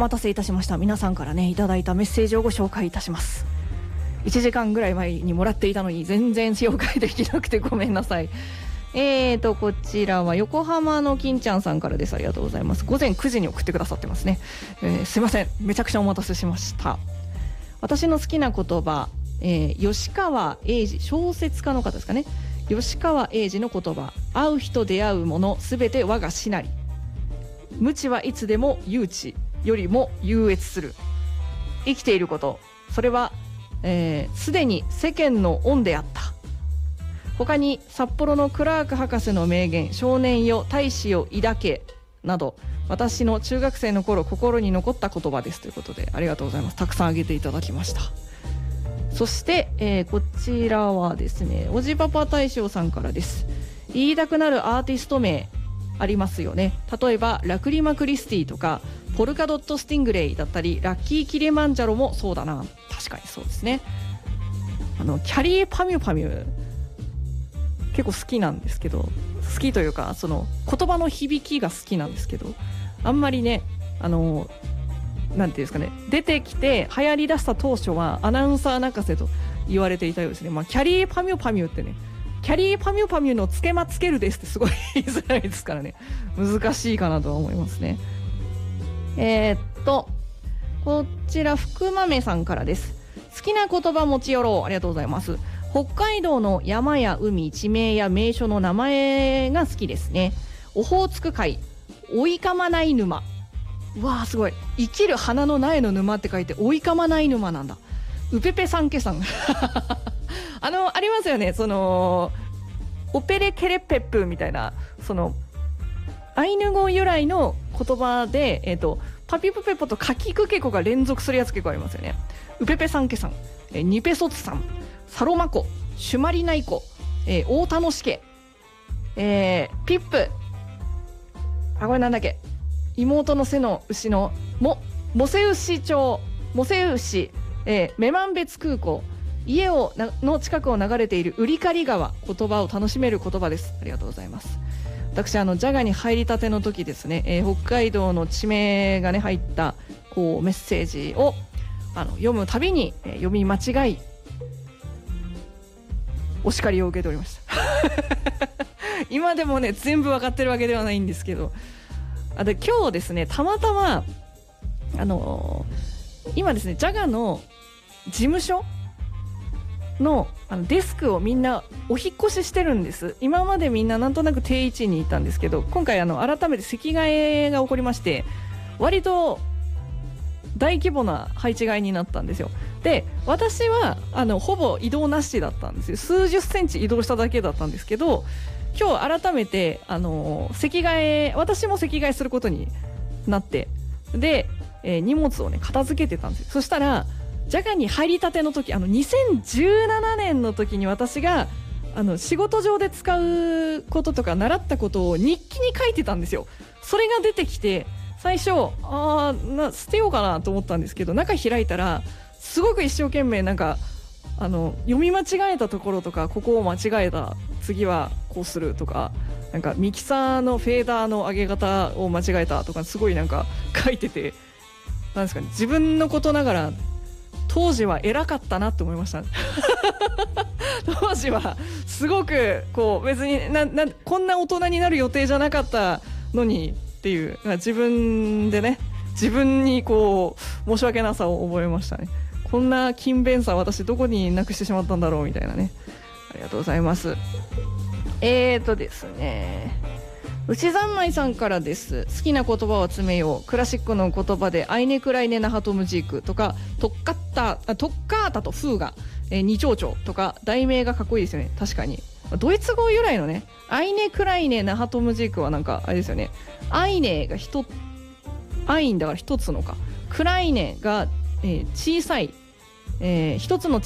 待たせいたしました。皆さんからねいただいたメッセージをご紹介いたします。1時間ぐらい前にもらっていたのに全然紹介できなくてごめんなさい。こちらは横浜の金ちゃんさんからです。ありがとうございます。午前9時に送ってくださってますね。すいません、めちゃくちゃお待たせしました。私の好きな言葉、吉川英治、小説家の方ですかね。吉川英治の言葉、会う人出会うものすべて我が師なり、無知はいつでも有知よりも優越する。生きていること、それはすでに世間の恩であった。他に札幌のクラーク博士の名言、少年よ大志を抱けなど、私の中学生の頃心に残った言葉ですということで、ありがとうございます。たくさんあげていただきました。そして、こちらはですね、おじパパ大将さんからです。言いたくなるアーティスト名ありますよね。例えばラクリマクリスティとかポルカドットスティングレイだったり、ラッキーキリマンジャロもそうだな。確かにそうですね。キャリーパミュパミュ結構好きなんですけど、好きというかその言葉の響きが好きなんですけど、あんまりねなんていうんですかね、出てきて流行り出した当初はアナウンサー泣かせと言われていたようですね。キャリーパミュパミュってね、キャリーパミュパミュのつけまつけるですってすごい言いづらいですからね、難しいかなとは思いますね。こちら福豆さんからです。好きな言葉持ち寄ろう。ありがとうございます。北海道の山や海、地名や名所の名前が好きですね。オホーツク海、追いかまない沼。うわーすごい、生きる花の苗の沼って書いて追いかまない沼なんだ。ウペペさんけさんありますよね、そのオペレケレペップみたいな、そのアイヌ語由来の言葉で、パピプペポとカキクケコが連続するやつ結構ありますよね。ウペペさんけさん、ニペソツさん、サロマコ、シュマリナイコ、大田のしけ、ピップ、これなんだっけ、妹の背の牛のモセウシ町、モセウシ、女満別空港、家の近くを流れているウリカリ川、言葉を楽しめる言葉です。ありがとうございます。私ジャガに入りたての時ですね、北海道の地名がね入ったこうメッセージを読むたびに、読み間違いお叱りを受けておりました今でもね全部わかってるわけではないんですけど、で今日ですねたまたま今ですねジャガの事務所のデスクをみんなお引っ越ししてるんです。今までみんななんとなく定位置にいたんですけど、今回改めて席替えが起こりまして、割と大規模な配置換えになったんですよ。で私はほぼ移動なしだったんですよ。数十センチ移動しただけだったんですけど、今日改めて席替え、私も席替えすることになって、で、荷物をね片付けてたんですよ。そしたらジャガに入りたての時、2017年の時に私が仕事上で使うこととか習ったことを日記に書いてたんですよ。それが出てきて最初捨てようかなと思ったんですけど、中開いたらすごく一生懸命なんか読み間違えたところとか、ここを間違えた、次はこうするとか、なんかミキサーのフェーダーの上げ方を間違えたとか、すごいなんか書いてて、なんですかね、自分のことながら当時は偉かったなって思いました当時はすごくこう別にこんな大人になる予定じゃなかったのにっていう、自分でね、自分にこう申し訳なさを覚えましたね。こんな勤勉さ私どこになくしてしまったんだろうみたいなね。ありがとうございます。ですね、内三昧さんからです。好きな言葉を集めよう。クラシックの言葉でアイネクライネナハトムジークとかトッカータとフーガ、二丁々とか題名がかっこいいですよね。確かにドイツ語由来のね、アイネクライネナハトムジークはなんかあれですよね。アイネがアインだから一つのか、クライネが、小さい、一つの